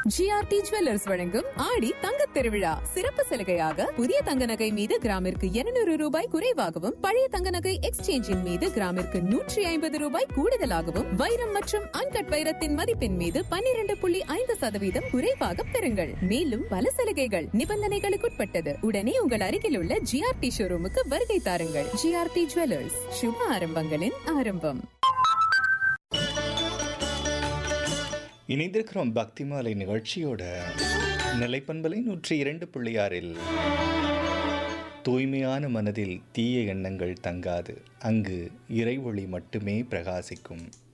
GRT jewellers வழங்கும் ஆடி தங்கத் திருவிழா சிறப்பு சலுகையாக புதிய தங்க நகை மீது கிராமிற்கு 200 ரூபாய் குறைவாகவும் பழைய தங்க நகை எக்ஸ்சேஞ்சின் மீது கிராமிற்கு 150 ரூபாய் கூடுதலாகவும் வைரம் மற்றும் அன்கட் வைரத்தின் மதிப்பின் மீது 12.5% குறைவாக பெறுங்கள். மேலும் பல சலுகைகள் நிபந்தனைகளுக்குட்பட்டது. உடனே உங்கள் அருகில் உள்ள ஜிஆர்டி ஷோரூமுக்கு வருகை தாருங்கள். ஜிஆர்டி ஜுவல்லர்ஸ், சுப ஆரம்பங்களின் ஆரம்பம். இணைந்திருக்கிறோம் பக்தி மாலை நிகழ்ச்சியோட. நிலைப்பண்பலை 102.6 தூய்மையான மனதில் தீய எண்ணங்கள் தங்காது, அங்கு இறைவொளி மட்டுமே பிரகாசிக்கும்.